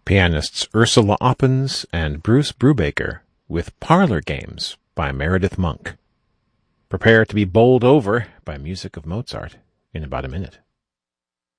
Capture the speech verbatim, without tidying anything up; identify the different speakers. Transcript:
Speaker 1: pianists Ursula Oppens and Bruce Brubaker with Parlor Games by Meredith Monk. Prepare to be bowled over by music of Mozart in about a minute.